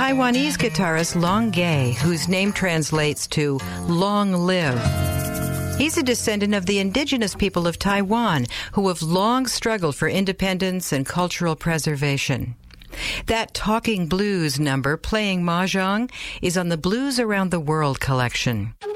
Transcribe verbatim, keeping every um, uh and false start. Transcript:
Taiwanese guitarist Long Gay, whose name translates to long live. He's a descendant of the indigenous people of Taiwan, who have long struggled for independence and cultural preservation. That Talking Blues number, Playing Mahjong, is on the Blues Around the World collection.